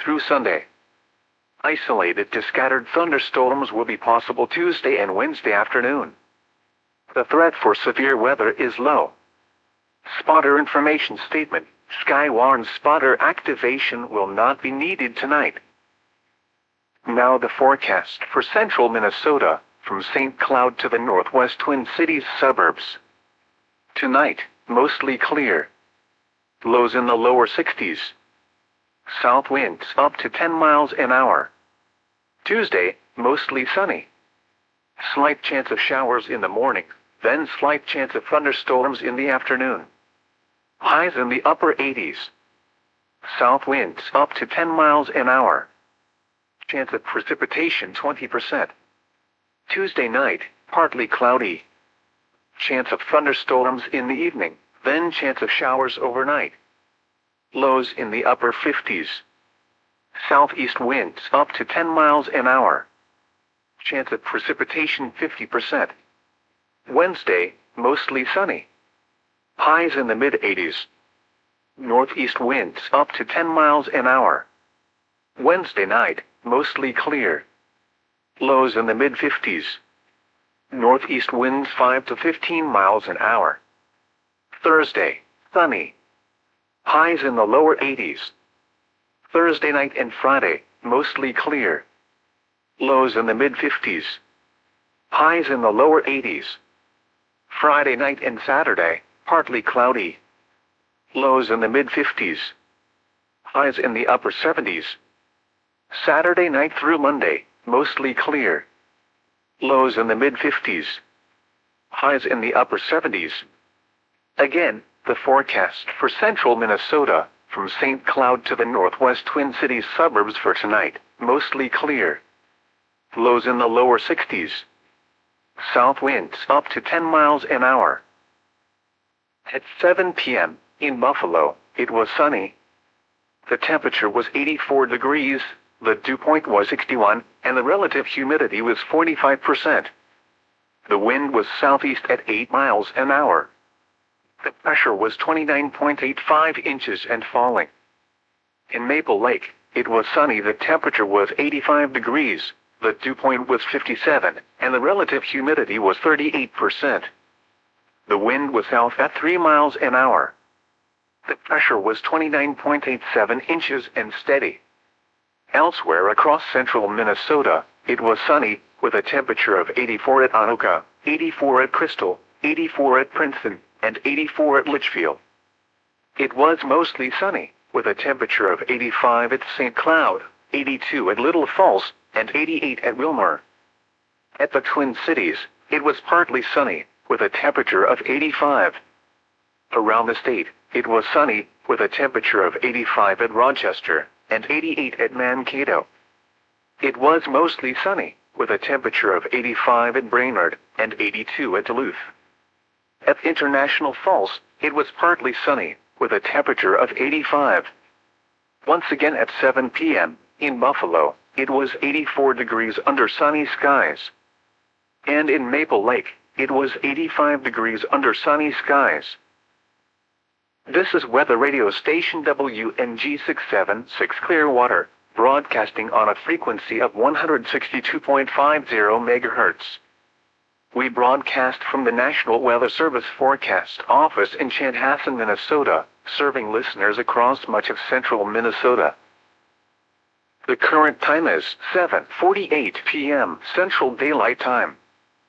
through Sunday. Isolated to scattered thunderstorms will be possible Tuesday and Wednesday afternoon. The threat for severe weather is low. Spotter information statement. Skywarn spotter activation will not be needed tonight. Now the forecast for central Minnesota, from St. Cloud to the northwest Twin Cities suburbs. Tonight, mostly clear. Lows in the lower 60s. South winds up to 10 miles an hour. Tuesday, mostly sunny. Slight chance of showers in the morning, then slight chance of thunderstorms in the afternoon. Highs in the upper 80s. South winds up to 10 miles an hour. Chance of precipitation 20%. Tuesday night, partly cloudy. Chance of thunderstorms in the evening, then chance of showers overnight. Lows in the upper 50s. Southeast winds up to 10 miles an hour. Chance of precipitation 50%. Wednesday, mostly sunny. Highs in the mid-80s. Northeast winds up to 10 miles an hour. Wednesday night, mostly clear. Lows in the mid-50s. Northeast winds 5 to 15 miles an hour. Thursday, sunny. Highs in the lower 80s. Thursday night and Friday, mostly clear. Lows in the mid-50s. Highs in the lower 80s. Friday night and Saturday, partly cloudy. Lows in the mid-50s. Highs in the upper 70s. Saturday night through Monday, mostly clear. Lows in the mid-50s. Highs in the upper 70s. Again, the forecast for central Minnesota, from St. Cloud to the northwest Twin Cities suburbs for tonight, mostly clear. Lows in the lower 60s. South winds up to 10 miles an hour. At 7 p.m., in Buffalo, it was sunny. The temperature was 84 degrees, the dew point was 61, and the relative humidity was 45%. The wind was southeast at 8 miles an hour. The pressure was 29.85 inches and falling. In Maple Lake, it was sunny. The temperature was 85 degrees, the dew point was 57, and the relative humidity was 38%. The wind was south at 3 miles an hour. The pressure was 29.87 inches and steady. Elsewhere across central Minnesota, it was sunny, with a temperature of 84 at Anoka, 84 at Crystal, 84 at Princeton, and 84 at Litchfield. It was mostly sunny, with a temperature of 85 at St. Cloud, 82 at Little Falls, and 88 at Wilmer. At the Twin Cities, it was partly sunny, with a temperature of 85. Around the state, it was sunny, with a temperature of 85 at Rochester, and 88 at Mankato. It was mostly sunny, with a temperature of 85 at Brainerd, and 82 at Duluth. At International Falls, it was partly sunny, with a temperature of 85. Once again at 7 p.m., in Buffalo, it was 84 degrees under sunny skies. And in Maple Lake, it was 85 degrees under sunny skies. This is weather radio station WNG 676 Clearwater, broadcasting on a frequency of 162.50 MHz. We broadcast from the National Weather Service Forecast Office in Chanhassen, Minnesota, serving listeners across much of central Minnesota. The current time is 7:48 p.m. Central Daylight Time.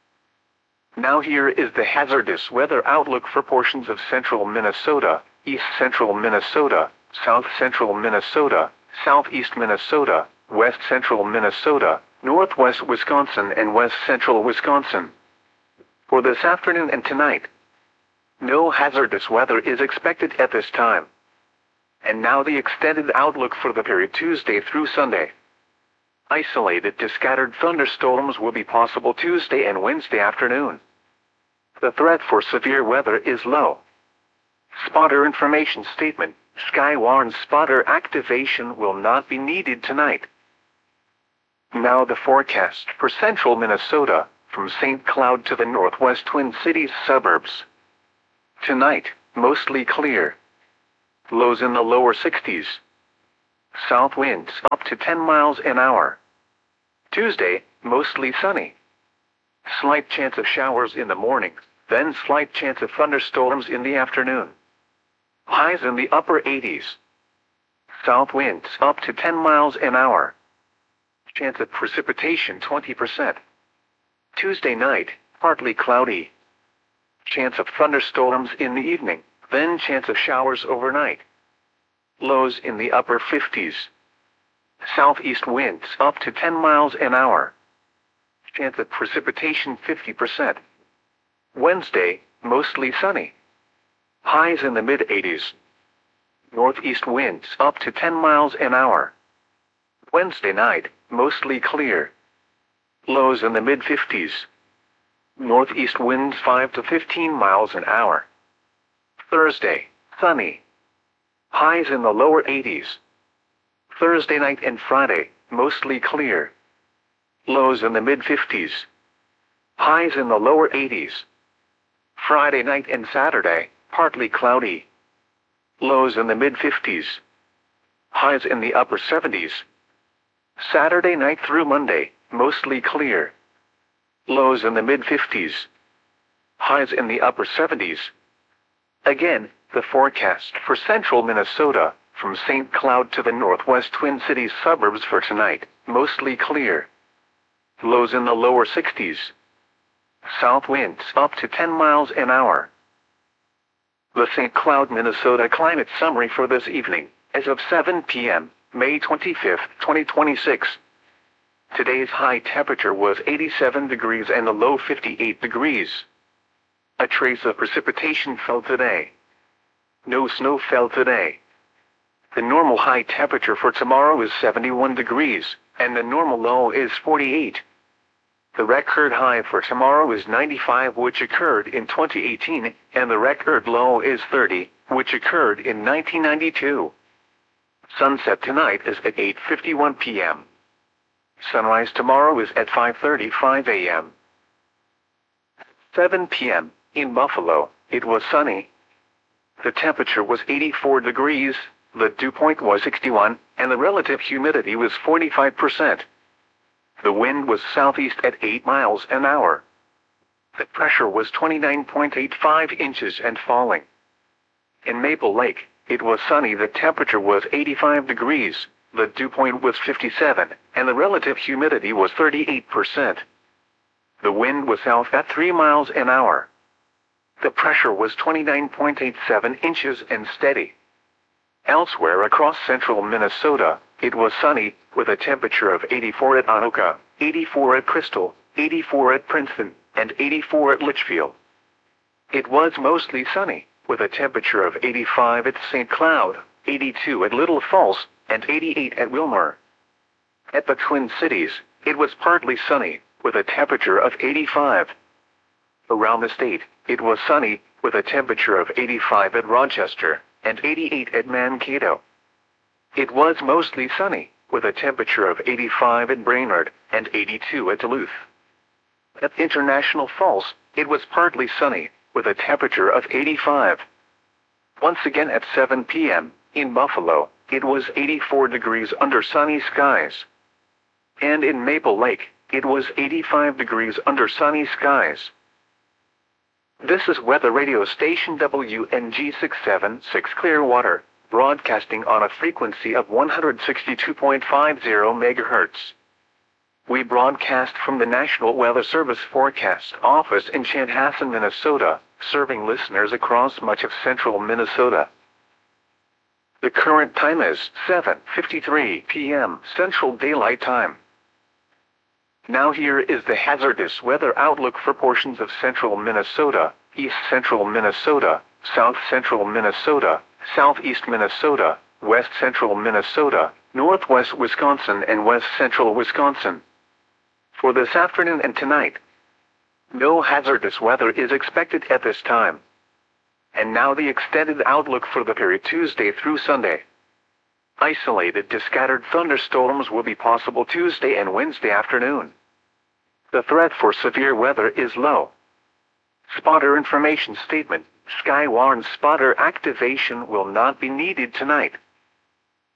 Now here is the hazardous weather outlook for portions of central Minnesota, east central Minnesota, south central Minnesota, southeast Minnesota, west central Minnesota, northwest Wisconsin, and west central Wisconsin. For this afternoon and tonight, no hazardous weather is expected at this time. And now the extended outlook for the period Tuesday through Sunday. Isolated to scattered thunderstorms will be possible Tuesday and Wednesday afternoon. The threat for severe weather is low. Spotter information statement. Skywarn spotter activation will not be needed tonight. Now the forecast for central Minnesota, from St. Cloud to the northwest Twin Cities suburbs. Tonight, mostly clear. Lows in the lower 60s. South winds up to 10 miles an hour. Tuesday, mostly sunny. Slight chance of showers in the morning, then slight chance of thunderstorms in the afternoon. Highs in the upper 80s. South winds up to 10 miles an hour. Chance of precipitation 20%. Tuesday night, partly cloudy. Chance of thunderstorms in the evening, then chance of showers overnight. Lows in the upper 50s. Southeast winds up to 10 miles an hour. Chance of precipitation 50%. Wednesday, mostly sunny. Highs in the mid-80s. Northeast winds up to 10 miles an hour. Wednesday night, mostly clear. Lows in the mid-50s. Northeast winds 5 to 15 miles an hour. Thursday, sunny. Highs in the lower 80s. Thursday night and Friday, mostly clear. Lows in the mid-50s. Highs in the lower 80s. Friday night and Saturday, partly cloudy. Lows in the mid-50s. Highs in the upper 70s. Saturday night through Monday, mostly clear. Lows in the mid-50s. Highs in the upper 70s. Again, the forecast for central Minnesota, from St. Cloud to the northwest Twin Cities suburbs for tonight, mostly clear. Lows in the lower 60s. South winds up to 10 miles an hour. The St. Cloud, Minnesota climate summary for this evening, as of 7 p.m., May 25, 2026. Today's high temperature was 87 degrees and the low 58 degrees. A trace of precipitation fell today. No snow fell today. The normal high temperature for tomorrow is 71 degrees, and the normal low is 48. The record high for tomorrow is 95, which occurred in 2018, and the record low is 30, which occurred in 1992. Sunset tonight is at 8:51 p.m. Sunrise tomorrow is at 5:35 a.m. 7 p.m. In Buffalo, it was sunny. The temperature was 84 degrees, the dew point was 61, and the relative humidity was 45%. The wind was southeast at 8 miles an hour. The pressure was 29.85 inches and falling. In Maple Lake, it was sunny. The temperature was 85 degrees, the dew point was 57, and the relative humidity was 38%. The wind was south at 3 miles an hour. The pressure was 29.87 inches and steady. Elsewhere across central Minnesota, it was sunny, with a temperature of 84 at Anoka, 84 at Crystal, 84 at Princeton, and 84 at Litchfield. It was mostly sunny, with a temperature of 85 at St. Cloud, 82 at Little Falls, and 88 at Wilmer. At the Twin Cities, it was partly sunny, with a temperature of 85. Around the state, it was sunny, with a temperature of 85 at Rochester, and 88 at Mankato. It was mostly sunny, with a temperature of 85 at Brainerd, and 82 at Duluth. At International Falls, it was partly sunny, with a temperature of 85. Once again at 7 p.m., in Buffalo, it was 84 degrees under sunny skies. And in Maple Lake, it was 85 degrees under sunny skies. This is weather radio station WNG 676 Clearwater, broadcasting on a frequency of 162.50 MHz. We broadcast from the National Weather Service Forecast Office in Chanhassen, Minnesota, serving listeners across much of central Minnesota. The current time is 7:53 p.m. Central Daylight Time. Now here is the hazardous weather outlook for portions of central Minnesota, east central Minnesota, south central Minnesota, southeast Minnesota, west central Minnesota, northwest Wisconsin, and west central Wisconsin. For this afternoon and tonight, no hazardous weather is expected at this time. And now the extended outlook for the period Tuesday through Sunday. Isolated to scattered thunderstorms will be possible Tuesday and Wednesday afternoon. The threat for severe weather is low. Spotter information statement: Skywarn spotter activation will not be needed tonight.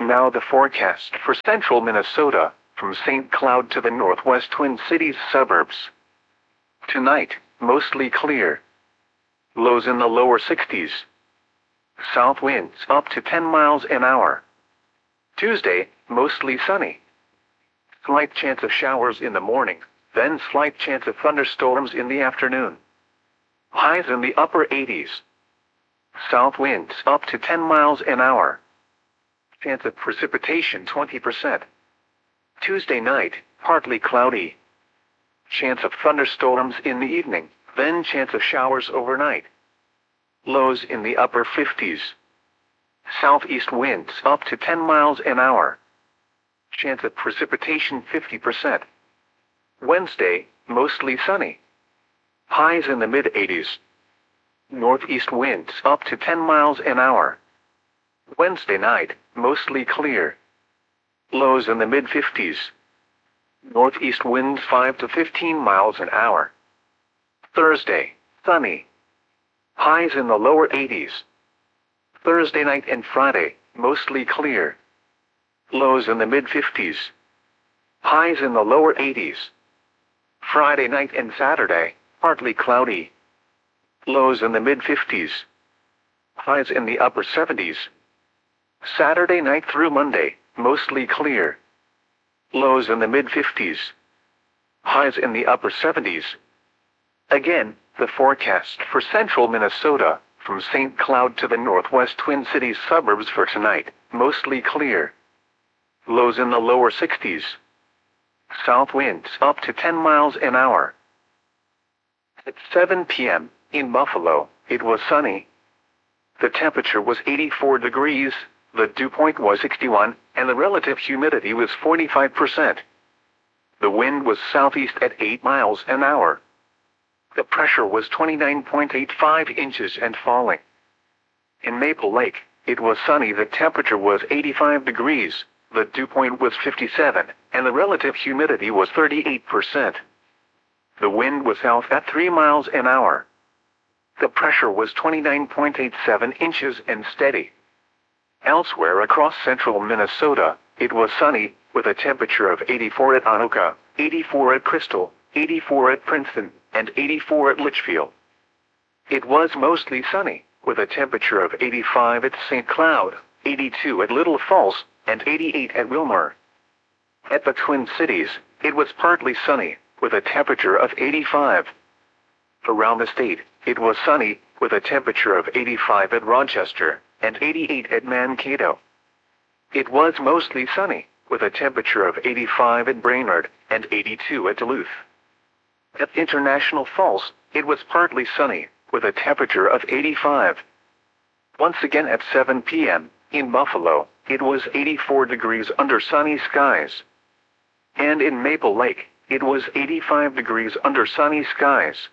Now the forecast for central Minnesota, from St. Cloud to the northwest Twin Cities suburbs. Tonight, mostly clear. Lows in the lower 60s. South winds up to 10 miles an hour. Tuesday, mostly sunny. Slight chance of showers in the morning, then slight chance of thunderstorms in the afternoon. Highs in the upper 80s. South winds up to 10 miles an hour. Chance of precipitation 20%. Tuesday night, partly cloudy. Chance of thunderstorms in the evening, then chance of showers overnight. Lows in the upper 50s. Southeast winds up to 10 miles an hour. Chance of precipitation 50%. Wednesday, mostly sunny. Highs in the mid-80s. Northeast winds up to 10 miles an hour. Wednesday night, mostly clear. Lows in the mid-50s. Northeast winds 5 to 15 miles an hour. Thursday, sunny. Highs in the lower 80s. Thursday night and Friday, mostly clear. Lows in the mid-50s. Highs in the lower 80s. Friday night and Saturday, partly cloudy. Lows in the mid-50s. Highs in the upper 70s. Saturday night through Monday, mostly clear. Lows in the mid-50s. Highs in the upper 70s. Again, the forecast for central Minnesota, from St. Cloud to the northwest Twin Cities suburbs for tonight, mostly clear. Lows in the lower 60s. South winds up to 10 miles an hour. At 7 p.m., in Buffalo, it was sunny. The temperature was 84 degrees, the dew point was 61, and the relative humidity was 45%. The wind was southeast at 8 miles an hour. The pressure was 29.85 inches and falling. In Maple Lake, it was sunny. The temperature was 85 degrees, the dew point was 57, and the relative humidity was 38%. The wind was south at 3 miles an hour. The pressure was 29.87 inches and steady. Elsewhere across central Minnesota, it was sunny, with a temperature of 84 at Anoka, 84 at Crystal, 84 at Princeton, and 84 at Litchfield. It was mostly sunny, with a temperature of 85 at St. Cloud, 82 at Little Falls, and 88 at Wilmer. At the Twin Cities, it was partly sunny, with a temperature of 85. Around the state, it was sunny, with a temperature of 85 at Rochester, and 88 at Mankato. It was mostly sunny, with a temperature of 85 at Brainerd, and 82 at Duluth. At International Falls, it was partly sunny, with a temperature of 85. Once again at 7 p.m., in Buffalo, it was 84 degrees under sunny skies. And in Maple Lake, it was 85 degrees under sunny skies.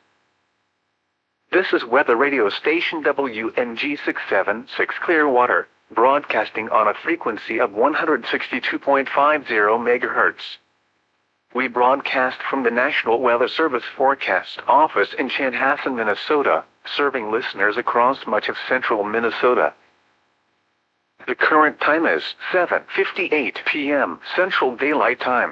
This is weather radio station WNG 676 Clearwater, broadcasting on a frequency of 162.50 MHz. We broadcast from the National Weather Service Forecast Office in Chanhassen, Minnesota, serving listeners across much of central Minnesota. The current time is 7:58 p.m. Central Daylight Time.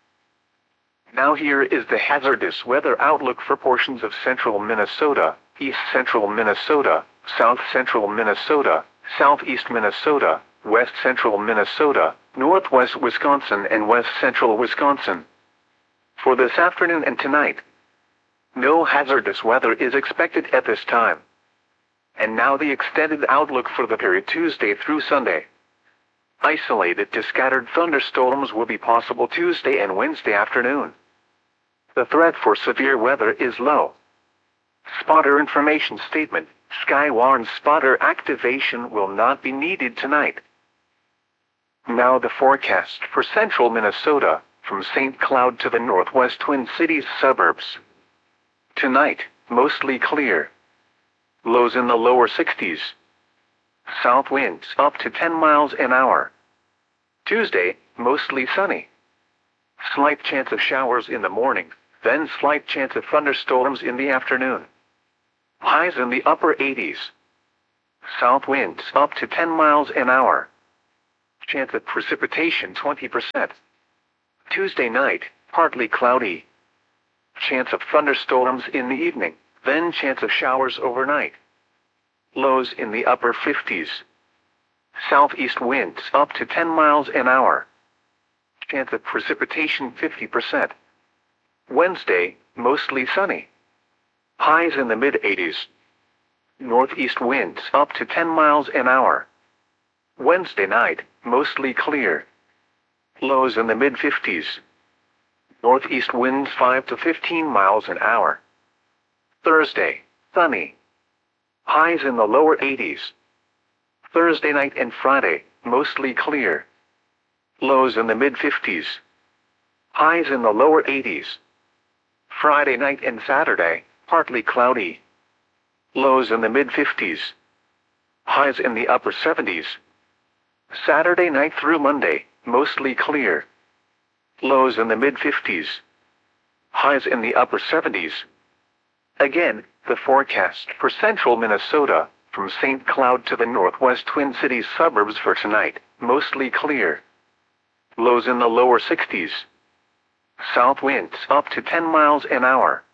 Now here is the hazardous weather outlook for portions of central Minnesota, east central Minnesota, south central Minnesota, southeast Minnesota, west central Minnesota, northwest Wisconsin, and west central Wisconsin. For this afternoon and tonight, no hazardous weather is expected at this time. And now the extended outlook for the period Tuesday through Sunday. Isolated to scattered thunderstorms will be possible Tuesday and Wednesday afternoon. The threat for severe weather is low. Spotter information statement: Skywarn spotter activation will not be needed tonight. Now the forecast for central Minnesota, from St. Cloud to the northwest Twin Cities suburbs. Tonight, mostly clear. Lows in the lower 60s. South winds up to 10 miles an hour. Tuesday, mostly sunny. Slight chance of showers in the morning, then slight chance of thunderstorms in the afternoon. Highs in the upper 80s. South winds up to 10 miles an hour. Chance of precipitation 20%. Tuesday night, partly cloudy. Chance of thunderstorms in the evening, then chance of showers overnight. Lows in the upper 50s. Southeast winds up to 10 miles an hour. Chance of precipitation 50%. Wednesday, mostly sunny. Highs in the mid-80s. Northeast winds up to 10 miles an hour. Wednesday night, mostly clear. Lows in the mid-50s. Northeast winds 5 to 15 miles an hour. Thursday, sunny. Highs in the lower 80s. Thursday night and Friday, mostly clear. Lows in the mid-50s. Highs in the lower 80s. Friday night and Saturday, partly cloudy. Lows in the mid-50s. Highs in the upper 70s. Saturday night through Monday, mostly clear. Lows in the mid-50s. Highs in the upper 70s. Again, the forecast for central Minnesota, from St. Cloud to the northwest Twin Cities suburbs for tonight, mostly clear. Lows in the lower 60s. South winds up to 10 miles an hour.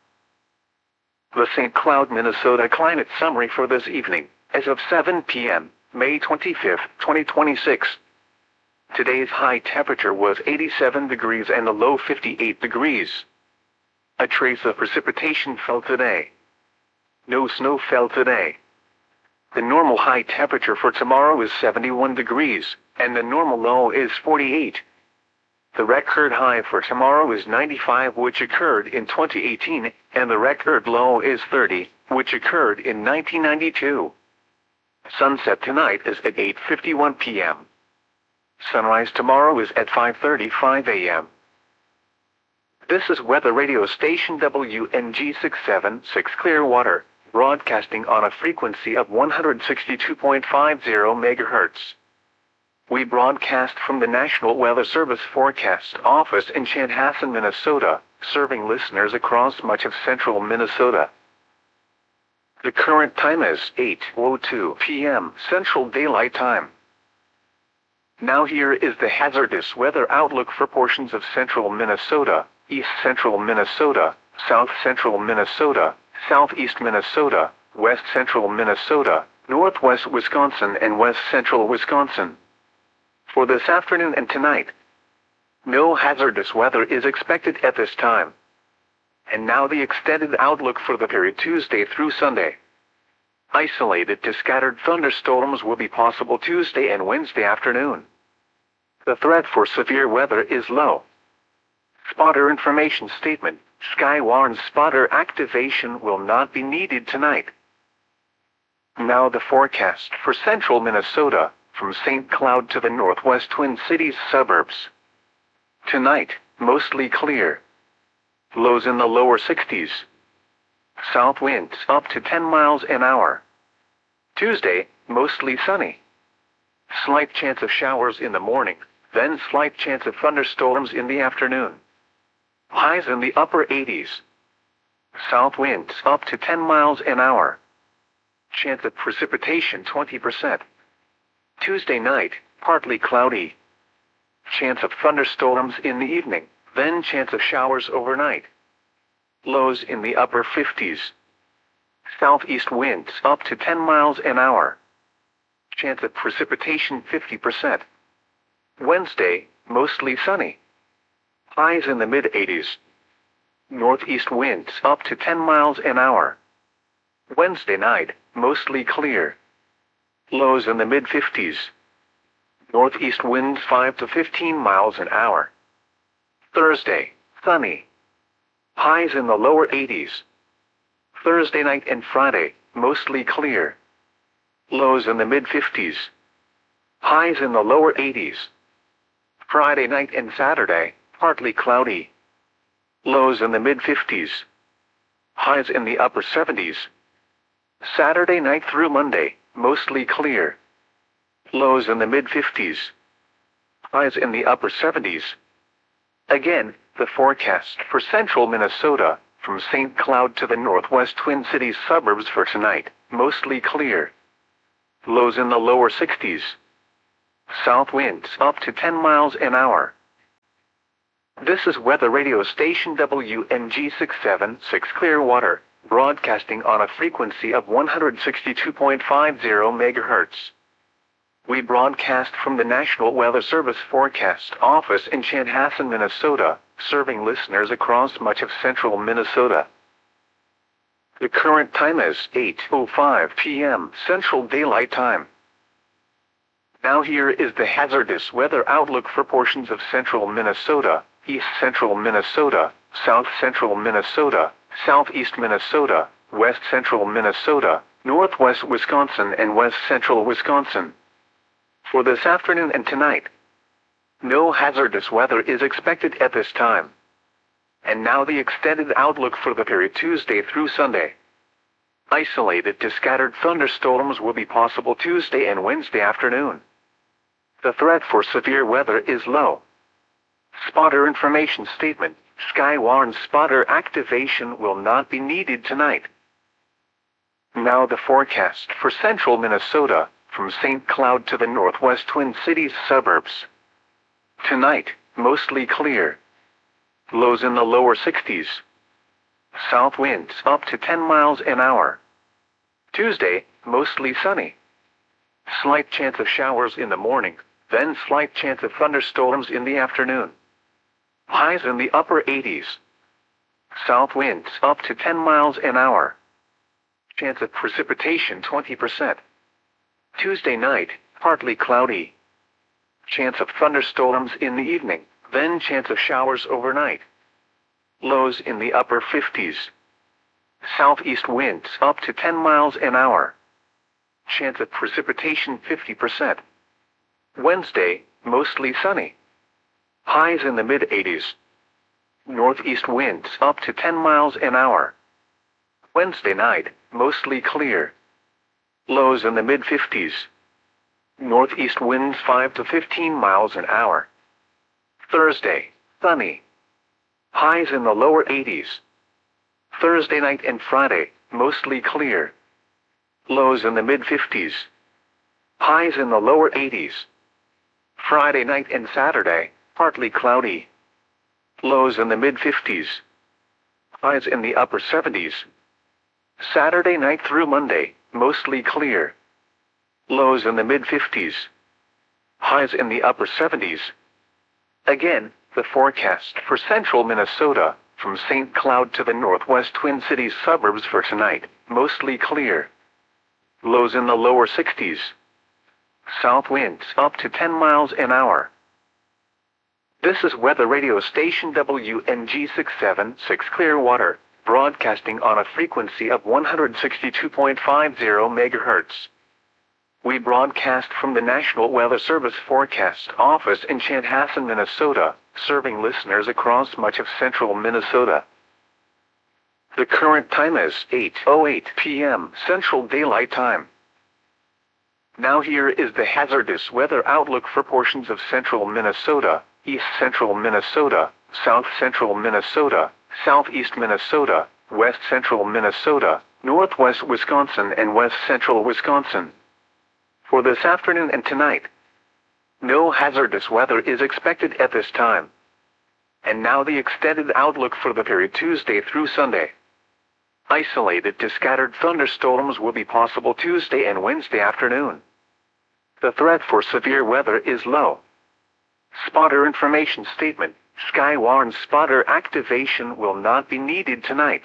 The St. Cloud, Minnesota climate summary for this evening, as of 7 p.m., May 25, 2026. Today's high temperature was 87 degrees and the low 58 degrees. A trace of precipitation fell today. No snow fell today. The normal high temperature for tomorrow is 71 degrees, and the normal low is 48. The record high for tomorrow is 95, which occurred in 2018, and the record low is 30, which occurred in 1992. Sunset tonight is at 8:51 p.m. Sunrise tomorrow is at 5:35 a.m. This is weather radio station WNG 676 Clearwater, broadcasting on a frequency of 162.50 MHz. We broadcast from the National Weather Service Forecast Office in Chanhassen, Minnesota, serving listeners across much of central Minnesota. The current time is 8:02 p.m. Central Daylight Time. Now here is the hazardous weather outlook for portions of central Minnesota, east central Minnesota, south central Minnesota, southeast Minnesota, west central Minnesota, northwest Wisconsin, and west central Wisconsin. For this afternoon and tonight, no hazardous weather is expected at this time. And now the extended outlook for the period Tuesday through Sunday. Isolated to scattered thunderstorms will be possible Tuesday and Wednesday afternoon. The threat for severe weather is low. Spotter information statement: Skywarn spotter activation will not be needed tonight. Now the forecast for central Minnesota, from St. Cloud to the northwest Twin Cities suburbs. Tonight, mostly clear. Lows in the lower 60s. South winds up to 10 miles an hour. Tuesday, mostly sunny. Slight chance of showers in the morning, then slight chance of thunderstorms in the afternoon. Highs in the upper 80s. South winds up to 10 miles an hour. Chance of precipitation 20%. Tuesday night, partly cloudy. Chance of thunderstorms in the evening, then chance of showers overnight. Lows in the upper 50s. Southeast winds up to 10 miles an hour. Chance of precipitation 50%. Wednesday, mostly sunny. Highs in the mid-80s. Northeast winds up to 10 miles an hour. Wednesday night, mostly clear. Lows in the mid-50s. Northeast winds 5 to 15 miles an hour. Thursday, sunny. Highs in the lower 80s. Thursday night and Friday, mostly clear. Lows in the mid-50s. Highs in the lower 80s. Friday night and Saturday, partly cloudy. Lows in the mid-50s. Highs in the upper 70s. Saturday night through Monday, mostly clear. Lows in the mid-50s. Highs in the upper 70s. Again, the forecast for central Minnesota, from St. Cloud to the northwest Twin Cities suburbs for tonight, mostly clear. Lows in the lower 60s. South winds up to 10 miles an hour. This is weather radio station WNG676 Clearwater, broadcasting on a frequency of 162.50 MHz. We broadcast from the National Weather Service Forecast Office in Chanhassen, Minnesota, serving listeners across much of central Minnesota. The current time is 8:05 p.m. Central Daylight Time. Now here is the hazardous weather outlook for portions of central Minnesota, east central Minnesota, south central Minnesota, southeast Minnesota, west central Minnesota, northwest Wisconsin and west central Wisconsin. For this afternoon and tonight, no hazardous weather is expected at this time. And now the extended outlook for the period Tuesday through Sunday. Isolated to scattered thunderstorms will be possible Tuesday and Wednesday afternoon. The threat for severe weather is low. Spotter information statement: Skywarn spotter activation will not be needed tonight. Now the forecast for central Minnesota, from St. Cloud to the northwest Twin Cities suburbs. Tonight, mostly clear. Lows in the lower 60s. South winds up to 10 miles an hour. Tuesday, mostly sunny. Slight chance of showers in the morning, then slight chance of thunderstorms in the afternoon. Highs in the upper 80s. South winds up to 10 miles an hour. Chance of precipitation 20%. Tuesday night, partly cloudy. Chance of thunderstorms in the evening, then chance of showers overnight. Lows in the upper 50s. Southeast winds up to 10 miles an hour. Chance of precipitation 50%. Wednesday, mostly sunny. Highs in the mid-80s. Northeast winds up to 10 miles an hour. Wednesday night, mostly clear. Lows in the mid-50s. Northeast winds 5 to 15 miles an hour. Thursday, sunny. Highs in the lower 80s. Thursday night and Friday, mostly clear. Lows in the mid-50s. Highs in the lower 80s. Friday night and Saturday, partly cloudy. Lows in the mid-50s. Highs in the upper 70s. Saturday night through Monday, mostly clear. Lows in the mid-50s. Highs in the upper 70s. Again, the forecast for central Minnesota, from St. Cloud to the northwest Twin Cities suburbs for tonight, mostly clear. Lows in the lower 60s. South winds up to 10 miles an hour. This is weather radio station WNG676 Clearwater, broadcasting on a frequency of 162.50 MHz. We broadcast from the National Weather Service Forecast Office in Chanhassen, Minnesota, serving listeners across much of central Minnesota. The current time is 8:08 p.m. Central Daylight Time. Now here is the hazardous weather outlook for portions of central Minnesota, east central Minnesota, south central Minnesota, southeast Minnesota, west central Minnesota, northwest Wisconsin and west central Wisconsin. For this afternoon and tonight, no hazardous weather is expected at this time. And now the extended outlook for the period Tuesday through Sunday. Isolated to scattered thunderstorms will be possible Tuesday and Wednesday afternoon. The threat for severe weather is low. Spotter information statement: Skywarn spotter activation will not be needed tonight.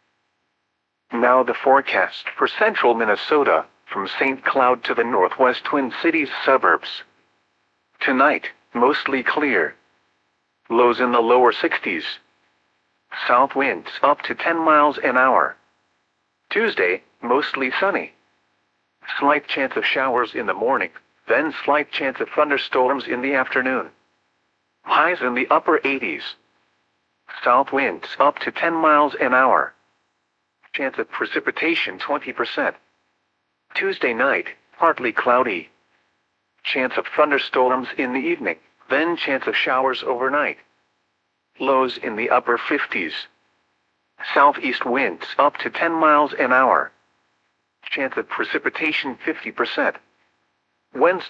Now the forecast for central Minnesota, from St. Cloud to the northwest Twin Cities suburbs. Tonight, mostly clear. Lows in the lower 60s. South winds up to 10 miles an hour. Tuesday, mostly sunny. Slight chance of showers in the morning, then slight chance of thunderstorms in the afternoon. Highs in the upper 80s. South winds up to 10 miles an hour. Chance of precipitation 20%. Tuesday night, partly cloudy. Chance of thunderstorms in the evening, then chance of showers overnight. Lows in the upper 50s. Southeast winds up to 10 miles an hour. Chance of precipitation 50%. Wednesday,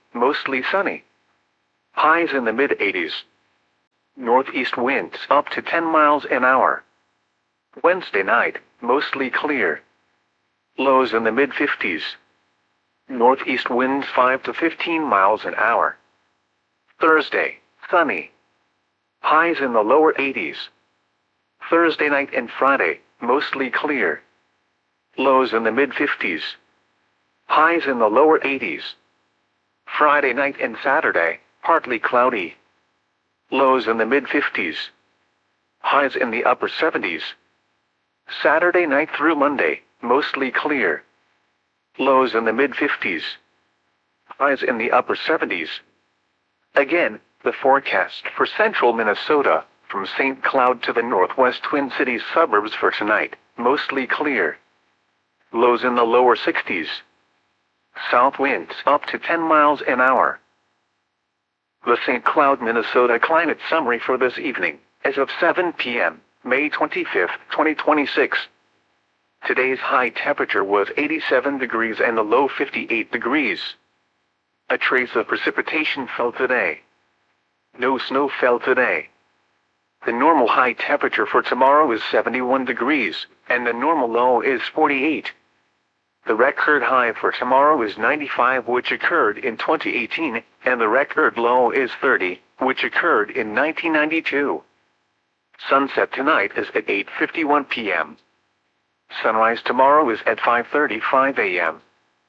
mostly sunny. Highs in the mid-80s. Northeast winds up to 10 miles an hour. Wednesday night, mostly clear. Lows in the mid-50s. Northeast winds 5 to 15 miles an hour. Thursday, sunny. Highs in the lower 80s. Thursday night and Friday, mostly clear. Lows in the mid-50s. Highs in the lower 80s. Friday night and Saturday, partly cloudy. Lows in the mid-50s. Highs in the upper 70s. Saturday night through Monday, mostly clear. Lows in the mid-50s. Highs in the upper 70s. Again, the forecast for central Minnesota, from St. Cloud to the northwest Twin Cities suburbs for tonight, mostly clear. Lows in the lower 60s. South winds up to 10 miles an hour. The St. Cloud, Minnesota climate summary for this evening, as of 7 p.m., May 25, 2026. Today's high temperature was 87 degrees and the low 58 degrees. A trace of precipitation fell today. No snow fell today. The normal high temperature for tomorrow is 71 degrees, and the normal low is 48. The record high for tomorrow is 95, which occurred in 2018, and the record low is 30, which occurred in 1992. Sunset tonight is at 8:51 p.m. Sunrise tomorrow is at 5:35 a.m.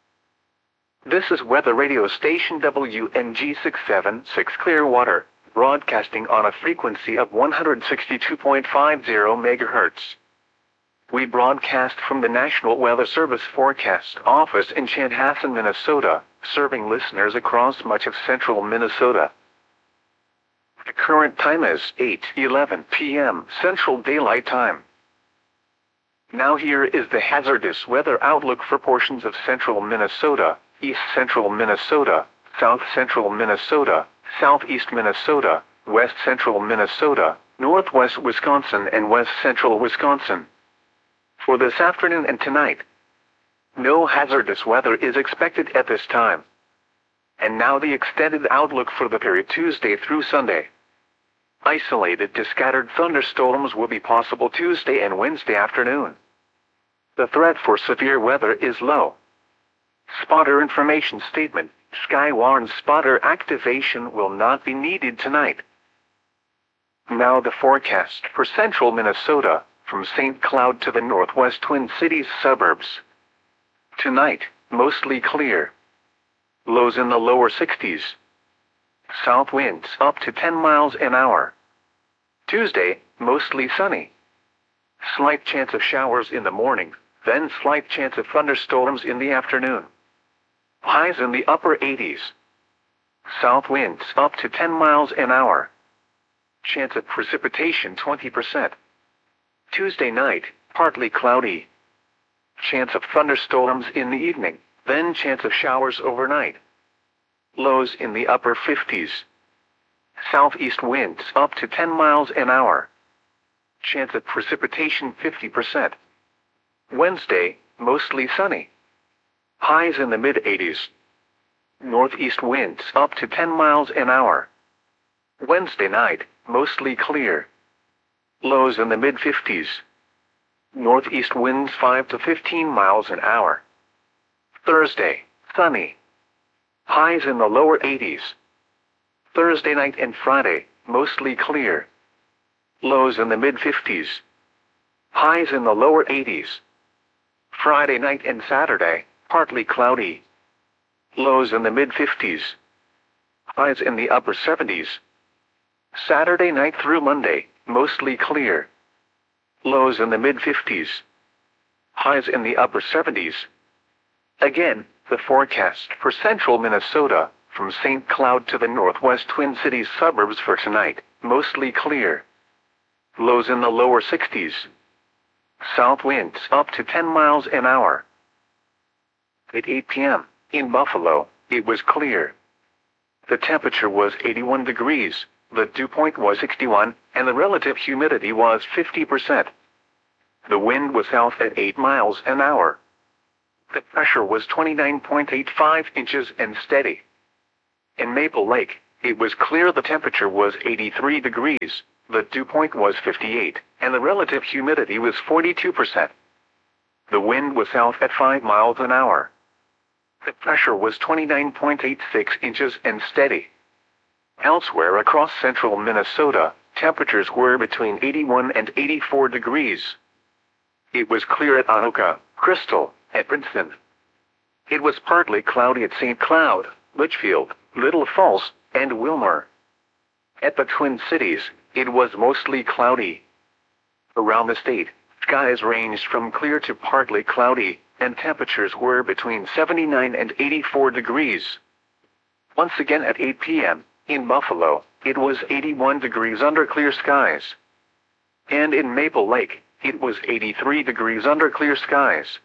This is weather radio station WNG 676 Clearwater, broadcasting on a frequency of 162.50 MHz. We broadcast from the National Weather Service Forecast Office in Chanhassen, Minnesota, serving listeners across much of central Minnesota. The current time is 8:11 p.m. Central Daylight Time. Now here is the hazardous weather outlook for portions of central Minnesota, east central Minnesota, south central Minnesota, southeast Minnesota, west central Minnesota, northwest Wisconsin and west central Wisconsin. For this afternoon and tonight, no hazardous weather is expected at this time. And now the extended outlook for the period Tuesday through Sunday. Isolated to scattered thunderstorms will be possible Tuesday and Wednesday afternoon. The threat for severe weather is low. Spotter information statement: Skywarn spotter activation will not be needed tonight. Now the forecast for central Minnesota, from St. Cloud to the northwest Twin Cities suburbs. Tonight, mostly clear. Lows in the lower 60s. South winds up to 10 miles an hour. Tuesday, mostly sunny. Slight chance of showers in the morning, then slight chance of thunderstorms in the afternoon. Highs in the upper 80s. South winds up to 10 miles an hour. Chance of precipitation 20%. Tuesday night, partly cloudy. Chance of thunderstorms in the evening, then chance of showers overnight. Lows in the upper 50s. Southeast winds up to 10 miles an hour. Chance of precipitation 50%. Wednesday, mostly sunny. Highs in the mid-80s. Northeast winds up to 10 miles an hour. Wednesday night, mostly clear. Lows in the mid-50s. Northeast winds 5 to 15 miles an hour. Thursday, sunny. Highs in the lower 80s. Thursday night and Friday, mostly clear. Lows in the mid-50s. Highs in the lower 80s. Friday night and Saturday, partly cloudy. Lows in the mid-50s. Highs in the upper 70s. Saturday night through Monday, mostly clear. Lows in the mid-50s. Highs in the upper 70s. Again, the forecast for central Minnesota, from St. Cloud to the northwest Twin Cities suburbs for tonight, mostly clear. Lows in the lower 60s. South winds up to 10 miles an hour. At 8 p.m., in Buffalo, it was clear. The temperature was 81 degrees, the dew point was 61, and the relative humidity was 50%. The wind was south at 8 miles an hour. The pressure was 29.85 inches and steady. In Maple Lake, it was clear. The temperature was 83 degrees, the dew point was 58, and the relative humidity was 42%. The wind was south at 5 miles an hour. The pressure was 29.86 inches and steady. Elsewhere across central Minnesota, temperatures were between 81 and 84 degrees. It was clear at Anoka, Crystal, at Princeton. It was partly cloudy at St. Cloud, Litchfield, Little Falls, and Wilmer. At the Twin Cities, it was mostly cloudy. Around the state, skies ranged from clear to partly cloudy, and temperatures were between 79 and 84 degrees. Once again at 8 p.m., in Buffalo, it was 81 degrees under clear skies. And in Maple Lake, it was 83 degrees under clear skies.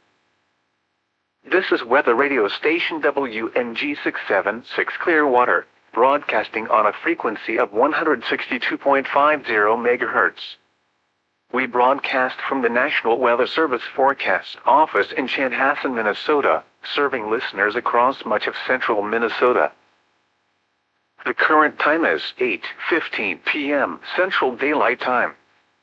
This is weather radio station WNG 676 Clearwater, broadcasting on a frequency of 162.50 MHz. We broadcast from the National Weather Service Forecast Office in Chanhassen, Minnesota, serving listeners across much of central Minnesota. The current time is 8:15 p.m. Central Daylight Time.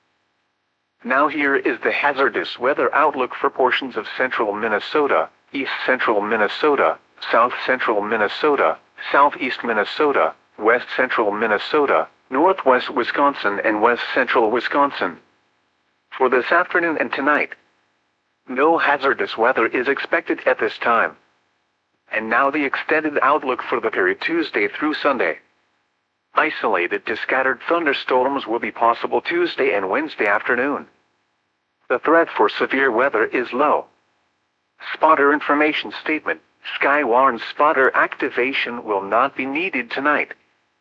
Now here is the hazardous weather outlook for portions of central Minnesota, east central Minnesota, south central Minnesota, southeast Minnesota, west central Minnesota, northwest Wisconsin, and west central Wisconsin. For this afternoon and tonight, no hazardous weather is expected at this time. And now the extended outlook for the period Tuesday through Sunday. Isolated to scattered thunderstorms will be possible Tuesday and Wednesday afternoon. The threat for severe weather is low. Spotter information statement: Skywarn spotter activation will not be needed tonight.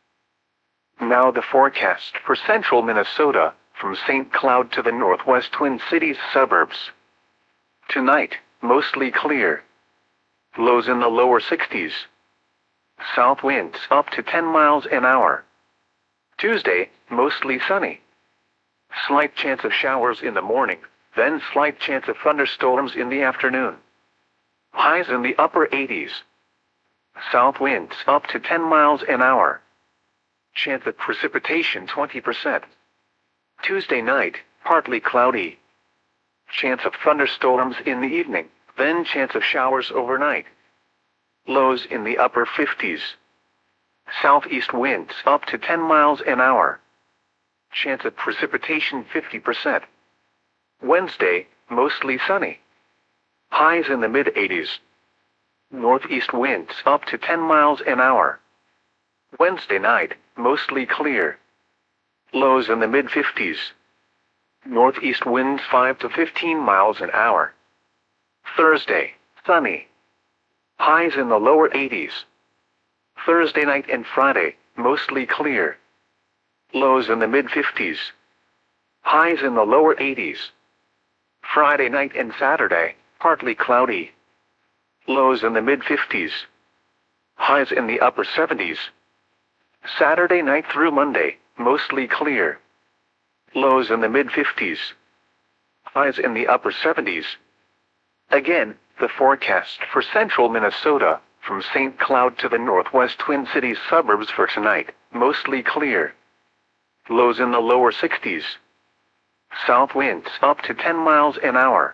Now the forecast for central Minnesota, from St. Cloud to the northwest Twin Cities suburbs. Tonight, mostly clear. Lows in the lower 60s. South winds up to 10 miles an hour. Tuesday, mostly sunny. Slight chance of showers in the morning, then slight chance of thunderstorms in the afternoon. Highs in the upper 80s. South winds up to 10 miles an hour. Chance of precipitation 20%. Tuesday night, partly cloudy. Chance of thunderstorms in the evening, then chance of showers overnight. Lows in the upper 50s. Southeast winds up to 10 miles an hour. Chance of precipitation 50%. Wednesday, mostly sunny. Highs in the mid-80s. Northeast winds up to 10 miles an hour. Wednesday night, mostly clear. Lows in the mid-50s. Northeast winds 5 to 15 miles an hour. Thursday, sunny. Highs in the lower 80s. Thursday night and Friday, mostly clear. Lows in the mid-50s. Highs in the lower 80s. Friday night and Saturday, partly cloudy. Lows in the mid-50s. Highs in the upper 70s. Saturday night through Monday, mostly clear. Lows in the mid-50s. Highs in the upper 70s. Again, the forecast for central Minnesota, from St. Cloud to the northwest Twin Cities suburbs for tonight, mostly clear. Lows in the lower 60s. South winds up to 10 miles an hour.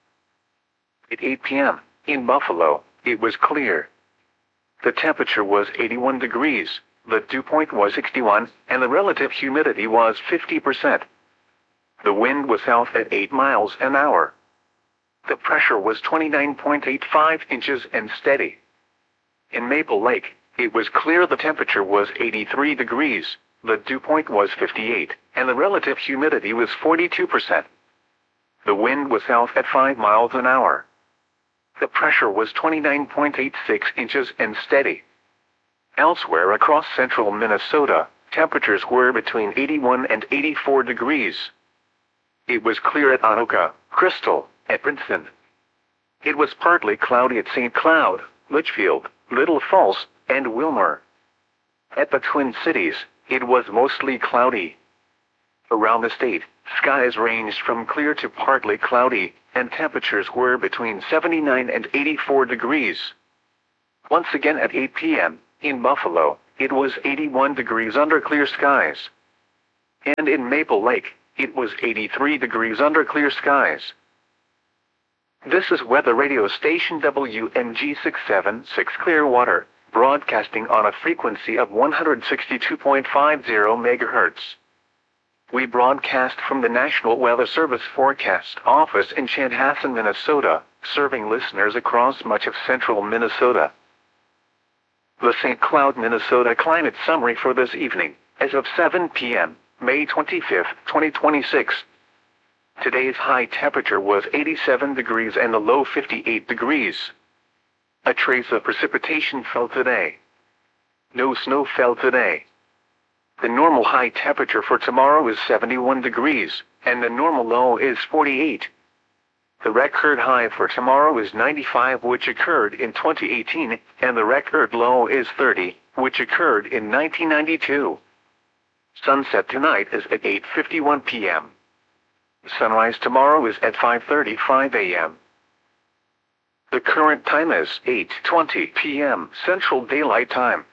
At 8 p.m., in Buffalo, it was clear. The temperature was 81 degrees, the dew point was 61, and the relative humidity was 50%. The wind was south at 8 miles an hour. The pressure was 29.85 inches and steady. In Maple Lake, it was clear. The temperature was 83 degrees, the dew point was 58, and the relative humidity was 42%. The wind was south at 5 miles an hour. The pressure was 29.86 inches and steady. Elsewhere across central Minnesota, temperatures were between 81 and 84 degrees. It was clear at Anoka, Crystal, at Princeton. It was partly cloudy at St. Cloud, Litchfield, Little Falls, and Wilmer. At the Twin Cities, it was mostly cloudy. Around the state, skies ranged from clear to partly cloudy, and temperatures were between 79 and 84 degrees. Once again at 8 p.m., in Buffalo, it was 81 degrees under clear skies. And in Maple Lake, it was 83 degrees under clear skies. This is weather radio station WMG 676 Clearwater, broadcasting on a frequency of 162.50 MHz. We broadcast from the National Weather Service Forecast Office in Chanhassen, Minnesota, serving listeners across much of central Minnesota. The St. Cloud, Minnesota climate summary for this evening, as of 7 p.m., May 25, 2026. Today's high temperature was 87 degrees and the low 58 degrees. A trace of precipitation fell today. No snow fell today. The normal high temperature for tomorrow is 71 degrees, and the normal low is 48. The record high for tomorrow is 95, which occurred in 2018, and the record low is 30, which occurred in 1992. Sunset tonight is at 8:51 p.m. Sunrise tomorrow is at 5:35 a.m. The current time is 8:20 p.m. Central Daylight Time.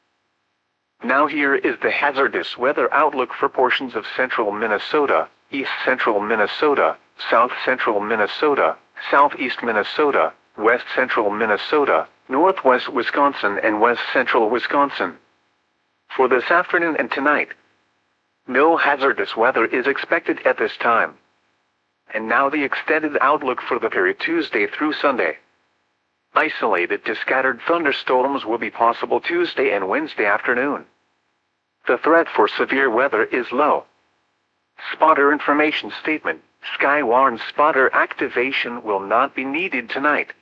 Now here is the hazardous weather outlook for portions of central Minnesota, east central Minnesota, south central Minnesota, southeast Minnesota, west central Minnesota, northwest Wisconsin and west central Wisconsin. For this afternoon and tonight, no hazardous weather is expected at this time. And now the extended outlook for the period Tuesday through Sunday. Isolated to scattered thunderstorms will be possible Tuesday and Wednesday afternoon. The threat for severe weather is low. Spotter information statement: Skywarn spotter activation will not be needed tonight.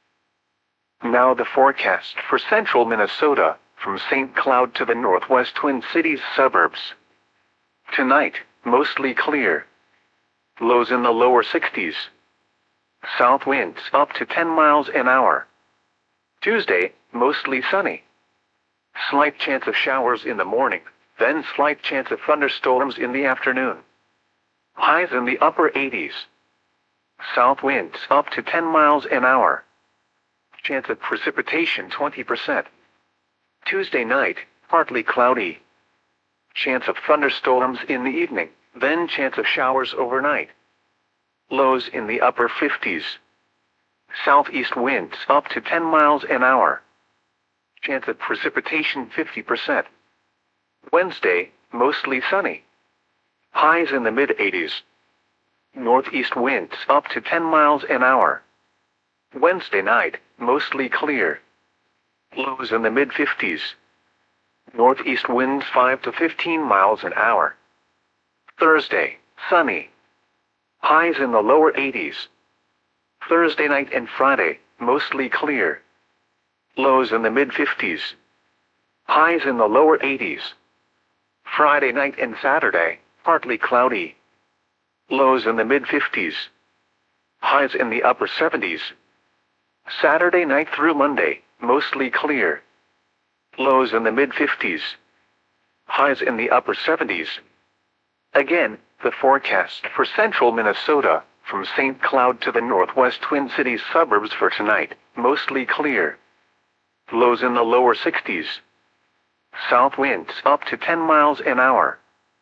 Now the forecast for central Minnesota, from St. Cloud to the northwest Twin Cities suburbs. Tonight, mostly clear. Lows in the lower 60s. South winds up to 10 miles an hour. Tuesday, mostly sunny. Slight chance of showers in the morning, then slight chance of thunderstorms in the afternoon. Highs in the upper 80s. South winds up to 10 miles an hour. Chance of precipitation 20%. Tuesday night, partly cloudy. Chance of thunderstorms in the evening, then chance of showers overnight. Lows in the upper 50s. Southeast winds up to 10 miles an hour. Chance of precipitation 50%. Wednesday, mostly sunny. Highs in the mid-80s. Northeast winds up to 10 miles an hour. Wednesday night, mostly clear. Lows in the mid-50s. Northeast winds 5 to 15 miles an hour. Thursday, sunny. Highs in the lower 80s. Thursday night and Friday, mostly clear. Lows in the mid-50s. Highs in the lower 80s. Friday night and Saturday, partly cloudy. Lows in the mid-50s. Highs in the upper 70s. Saturday night through Monday, mostly clear. Lows in the mid-50s. Highs in the upper 70s. Again, the forecast for central Minnesota, from St. Cloud to the northwest Twin Cities suburbs for tonight, mostly clear. Lows in the lower 60s. South winds up to 10 miles an hour.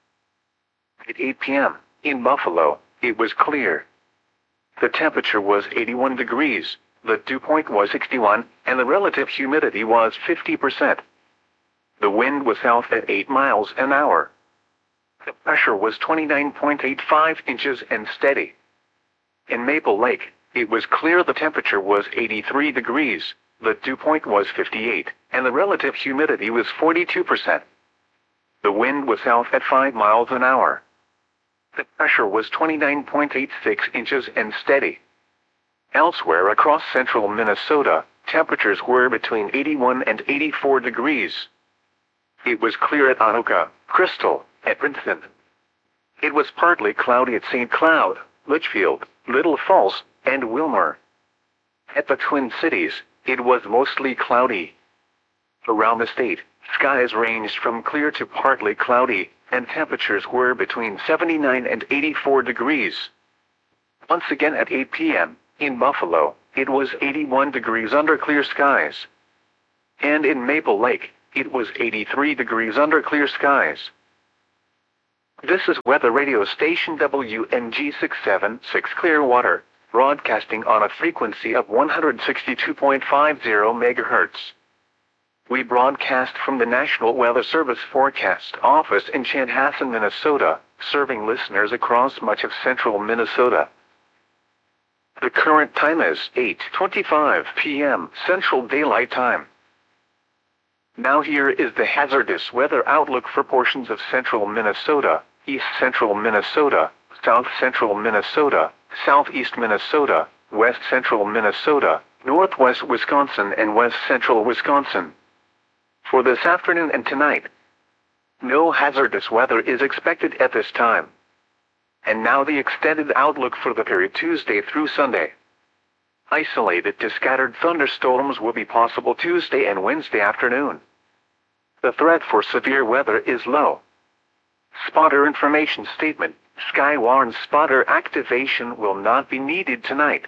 At 8 p.m., in Buffalo, it was clear. The temperature was 81 degrees, the dew point was 61, and the relative humidity was 50%. The wind was south at 8 miles an hour. The pressure was 29.85 inches and steady. In Maple Lake, it was clear. The temperature was 83 degrees, the dew point was 58, and the relative humidity was 42%. The wind was south at 5 miles an hour. The pressure was 29.86 inches and steady. Elsewhere across central Minnesota, temperatures were between 81 and 84 degrees. It was clear at Anoka, Crystal, at Princeton. It was partly cloudy at St. Cloud, Litchfield, Little Falls, and Wilmer. At the Twin Cities, it was mostly cloudy. Around the state, skies ranged from clear to partly cloudy, and temperatures were between 79 and 84 degrees. Once again at 8 p.m., in Buffalo, it was 81 degrees under clear skies. And in Maple Lake, it was 83 degrees under clear skies. This is weather radio station WNG 676 Clearwater, broadcasting on a frequency of 162.50 MHz. We broadcast from the National Weather Service Forecast Office in Chanhassen, Minnesota, serving listeners across much of central Minnesota. The current time is 8:25 p.m. Central Daylight Time. Now here is the hazardous weather outlook for portions of central Minnesota, east central Minnesota, south central Minnesota, southeast Minnesota, west central Minnesota, northwest Wisconsin and west central Wisconsin. For this afternoon and tonight, no hazardous weather is expected at this time. And now the extended outlook for the period Tuesday through Sunday. Isolated to scattered thunderstorms will be possible Tuesday and Wednesday afternoon. The threat for severe weather is low. Spotter information statement: Skywarn spotter activation will not be needed tonight.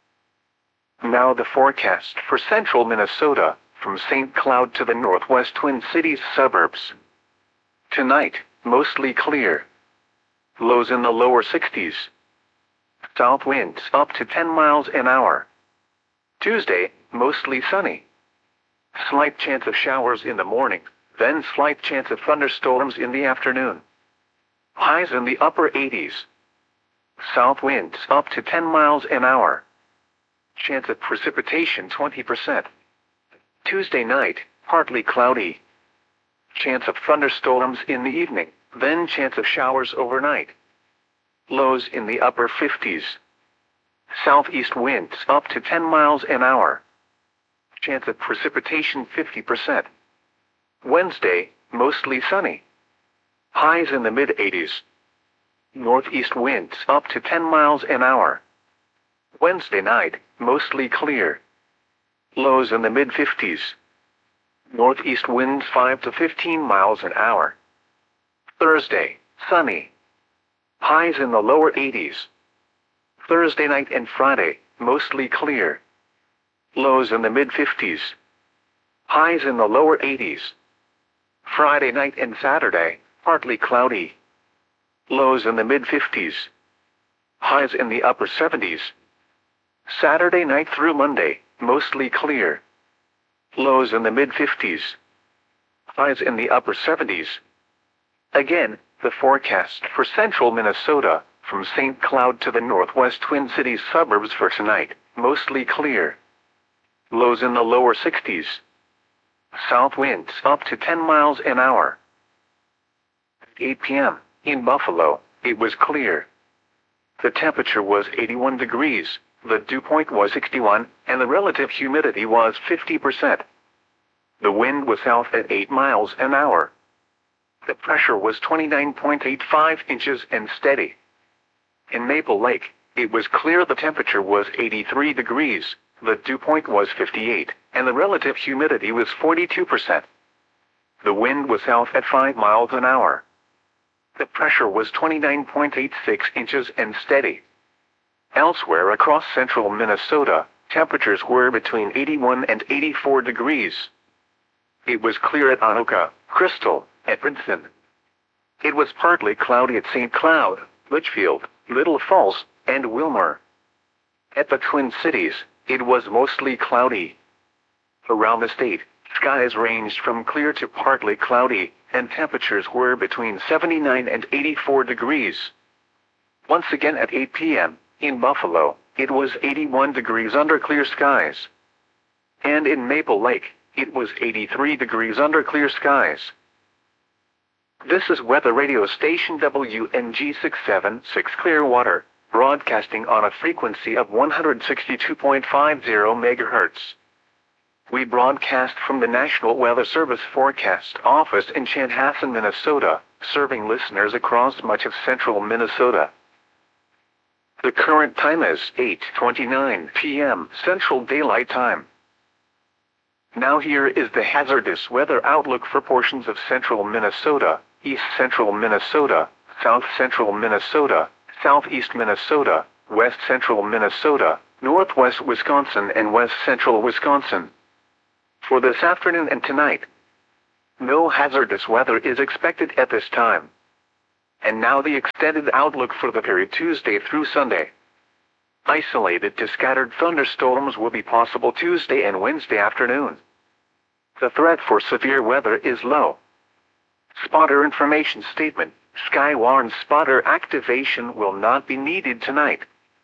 Now the forecast for central Minnesota, from St. Cloud to the northwest Twin Cities suburbs. Tonight, mostly clear. Lows in the lower 60s. South winds up to 10 miles an hour. Tuesday, mostly sunny. Slight chance of showers in the morning, then slight chance of thunderstorms in the afternoon. Highs in the upper 80s. South winds up to 10 miles an hour. Chance of precipitation 20%. Tuesday night, partly cloudy. Chance of thunderstorms in the evening, then chance of showers overnight. Lows in the upper 50s. Southeast winds up to 10 miles an hour. Chance of precipitation 50%. Wednesday, mostly sunny. Highs in the mid-80s. Northeast winds up to 10 miles an hour. Wednesday night, mostly clear. Lows in the mid-50s. Northeast winds 5 to 15 miles an hour. Thursday, sunny. Highs in the lower 80s. Thursday night and Friday, mostly clear. Lows in the mid-50s. Highs in the lower 80s. Friday night and Saturday, partly cloudy. Lows in the mid-50s. Highs in the upper 70s. Saturday night through Monday, mostly clear. Lows in the mid-50s. Highs in the upper 70s. Again, the forecast for central Minnesota, from St. Cloud to the northwest Twin Cities suburbs for tonight, mostly clear. Lows in the lower 60s. South winds up to 10 miles an hour. At 8 p.m., in Buffalo, it was clear. The temperature was 81 degrees, the dew point was 61, and the relative humidity was 50%. The wind was south at 8 miles an hour. The pressure was 29.85 inches and steady. In Maple Lake, it was clear. The temperature was 83 degrees, the dew point was 58, and the relative humidity was 42%. The wind was south at 5 miles an hour. The pressure was 29.86 inches and steady. Elsewhere across central Minnesota, temperatures were between 81 and 84 degrees. It was clear at Anoka, Crystal, at Princeton. It was partly cloudy at St. Cloud, Litchfield, Little Falls, and Wilmer. At the Twin Cities, it was mostly cloudy. Around the state, skies ranged from clear to partly cloudy, and temperatures were between 79 and 84 degrees. Once again at 8 p.m., in Buffalo, it was 81 degrees under clear skies. And in Maple Lake, it was 83 degrees under clear skies. This is weather radio station WNG 676 Clearwater, broadcasting on a frequency of 162.50 MHz. We broadcast from the National Weather Service Forecast Office in Chanhassen, Minnesota, serving listeners across much of central Minnesota. The current time is 8:29 p.m. Central Daylight Time. Now here is the hazardous weather outlook for portions of central Minnesota, east central Minnesota, south central Minnesota, southeast Minnesota, west central Minnesota, northwest Wisconsin and west central Wisconsin. For this afternoon and tonight, No hazardous weather is expected at this time. And now the extended outlook for the period Tuesday through Sunday. Isolated to scattered thunderstorms will be possible Tuesday and Wednesday afternoon. The threat for severe weather is low. Spotter information statement. Skywarn spotter activation will not be needed tonight.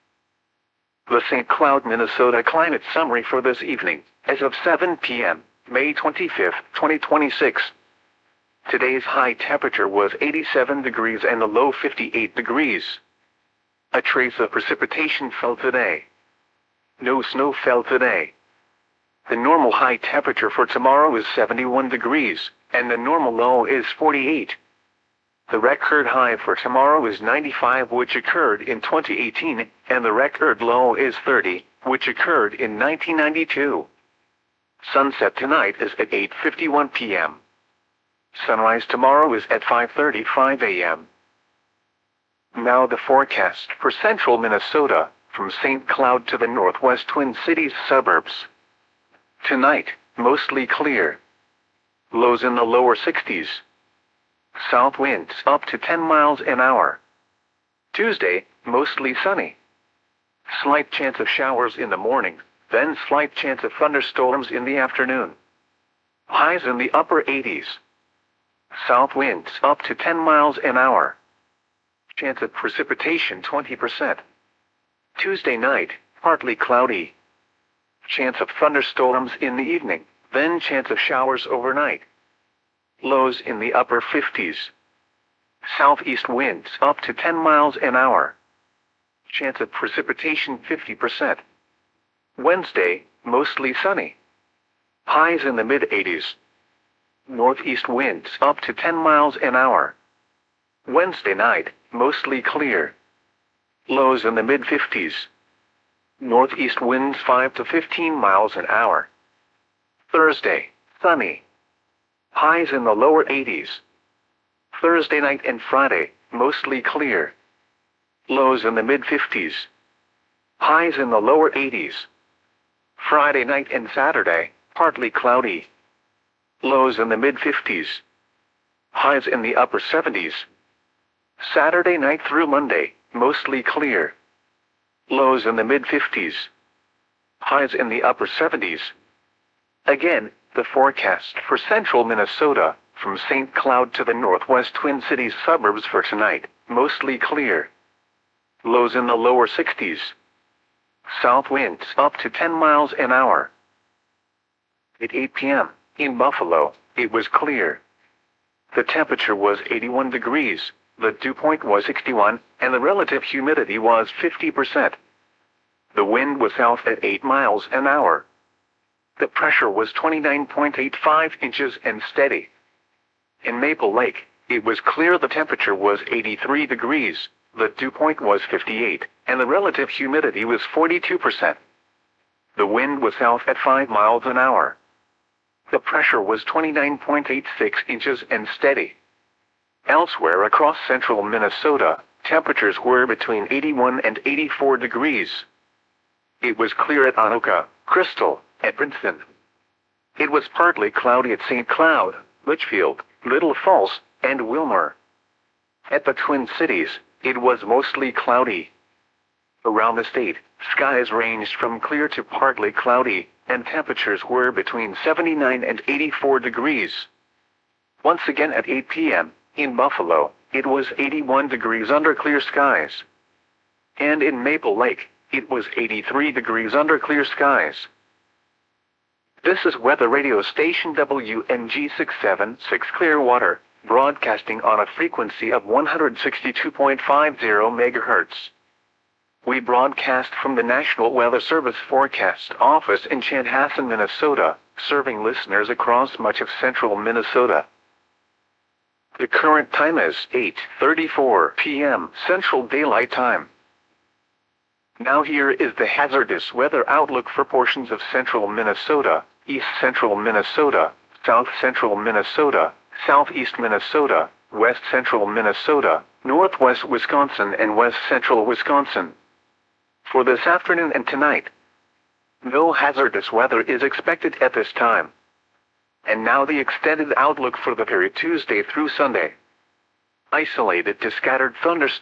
The St. Cloud, Minnesota climate summary for this evening, as of 7 p.m., May 25, 2026. Today's high temperature was 87 degrees and the low 58 degrees. A trace of precipitation fell today. No snow fell today. The normal high temperature for tomorrow is 71 degrees, and the normal low is 48. The record high for tomorrow is 95, which occurred in 2018, and the record low is 30, which occurred in 1992. Sunset tonight is at 8:51 p.m. Sunrise tomorrow is at 5:35 a.m. Now the forecast for central Minnesota, from St. Cloud to the northwest Twin Cities suburbs. Tonight, mostly clear. Lows in the lower 60s. South winds up to 10 miles an hour. Tuesday, mostly sunny. Slight chance of showers in the morning, then slight chance of thunderstorms in the afternoon. Highs in the upper 80s. South winds up to 10 miles an hour. Chance of precipitation 20%. Tuesday night, partly cloudy. Chance of thunderstorms in the evening, then chance of showers overnight. Lows in the upper 50s. Southeast winds up to 10 miles an hour. Chance of precipitation 50%. Wednesday, mostly sunny. Highs in the mid-80s. Northeast winds up to 10 miles an hour. Wednesday night, mostly clear. Lows in the mid-50s. Northeast winds 5 to 15 miles an hour. Thursday, sunny. Highs in the lower 80s. Thursday night and Friday, mostly clear. Lows in the mid-50s. Highs in the lower 80s. Friday night and Saturday, partly cloudy. Lows in the mid-50s. Highs in the upper 70s. Saturday night through Monday, mostly clear. Lows in the mid-50s. Highs in the upper 70s. Again, the forecast for central Minnesota, from St. Cloud to the northwest Twin Cities suburbs for tonight, mostly clear. Lows in the lower 60s. South winds up to 10 miles an hour. At 8 p.m., in Buffalo, it was clear. The temperature was 81 degrees, the dew point was 61, and the relative humidity was 50%. The wind was south at 8 miles an hour. The pressure was 29.85 inches and steady. In Maple Lake, it was clear. The temperature was 83 degrees, the dew point was 58, and the relative humidity was 42%. The wind was south at 5 miles an hour. The pressure was 29.86 inches and steady. Elsewhere across central Minnesota, temperatures were between 81 and 84 degrees. It was clear at Anoka, Crystal, at Princeton. It was partly cloudy at St. Cloud, Litchfield, Little Falls, and Wilmer. At the Twin Cities, it was mostly cloudy. Around the state, skies ranged from clear to partly cloudy, and temperatures were between 79 and 84 degrees. Once again at 8 p.m., in Buffalo, it was 81 degrees under clear skies. And in Maple Lake, it was 83 degrees under clear skies. This is weather radio station WNG 676 Clearwater, broadcasting on a frequency of 162.50 MHz. We broadcast from the National Weather Service Forecast Office in Chanhassen, Minnesota, serving listeners across much of central Minnesota. The current time is 8:34 p.m. Central Daylight Time. Now here is the hazardous weather outlook for portions of central Minnesota, east central Minnesota, south central Minnesota, southeast Minnesota, west central Minnesota, northwest Wisconsin, and west central Wisconsin. For this afternoon and tonight, no hazardous weather is expected at this time. And now the extended outlook for the period Tuesday through Sunday. Isolated to scattered thunderstorms.